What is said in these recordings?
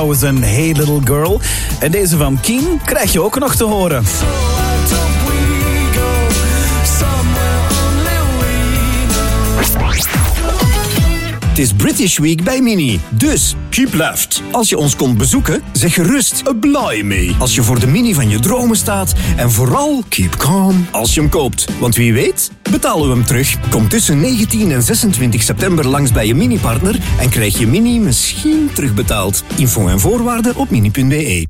was een Hey Little Girl. En deze van Keen krijg je ook nog te horen. Het is British Week bij Mini. Dus, keep left. Als je ons komt bezoeken, zeg gerust blimey. Als je voor de Mini van je dromen staat. En vooral, keep calm als je hem koopt. Want wie weet, betalen we hem terug. Kom tussen 19 en 26 september langs bij je Mini-partner en krijg je Mini misschien terugbetaald. Info en voorwaarden op mini.be.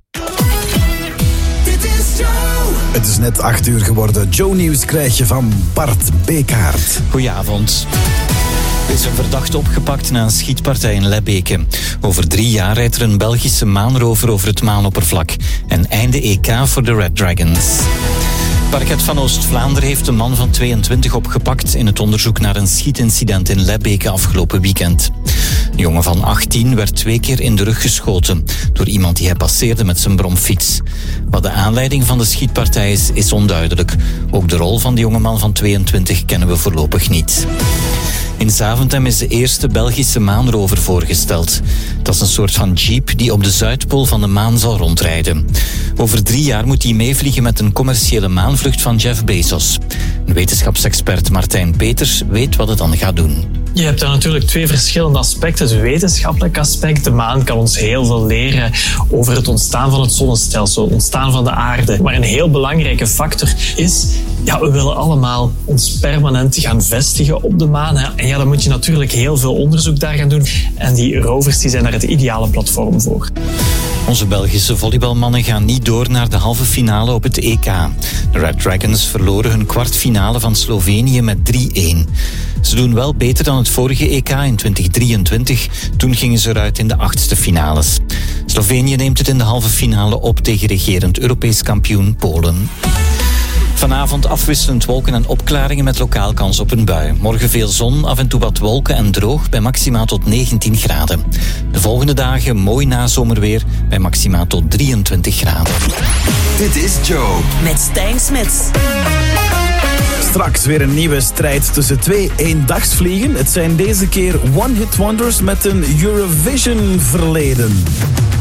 Het is net 8 uur geworden. Joe Nieuws krijg je van Bart Bekaert. Goedenavond. Er is een verdachte opgepakt na een schietpartij in Lebbeke. Over 3 jaar rijdt er een Belgische maanrover over het maanoppervlak. En einde EK voor de Red Dragons. Parket van Oost-Vlaanderen heeft een man van 22 opgepakt in het onderzoek naar een schietincident in Lebbeke afgelopen weekend. De jongen van 18 werd 2 keer in de rug geschoten door iemand die hij passeerde met zijn bromfiets. Wat de aanleiding van de schietpartij is onduidelijk. Ook de rol van de jongeman van 22 kennen we voorlopig niet. In Zaventem is de eerste Belgische maanrover voorgesteld. Dat is een soort van jeep die op de Zuidpool van de maan zal rondrijden. Over 3 jaar moet hij meevliegen met een commerciële maanvlucht van Jeff Bezos. Een wetenschapsexpert Martijn Peters weet wat het dan gaat doen. Je hebt daar natuurlijk 2 verschillende aspecten. Het wetenschappelijk aspect. De maan kan ons heel veel leren over het ontstaan van het zonnestelsel, het ontstaan van de aarde. Maar een heel belangrijke factor is, we willen allemaal ons permanent gaan vestigen op de maan. En dan moet je natuurlijk heel veel onderzoek daar gaan doen. En die rovers die zijn daar het ideale platform voor. Onze Belgische volleybalmannen gaan niet door naar de halve finale op het EK. De Red Dragons verloren hun kwartfinale van Slovenië met 3-1. Ze doen wel beter dan het vorige EK in 2023. Toen gingen ze eruit in de 8e finales. Slovenië neemt het in de halve finale op tegen regerend Europees kampioen Polen. Vanavond afwisselend wolken en opklaringen met lokaal kans op een bui. Morgen veel zon, af en toe wat wolken en droog bij maximaal tot 19 graden. De volgende dagen mooi nazomerweer bij maximaal tot 23 graden. Dit is Joe. Met Stijn Smits. Straks weer een nieuwe strijd tussen 2 eendagsvliegen. Het zijn deze keer one-hit wonders met een Eurovision verleden.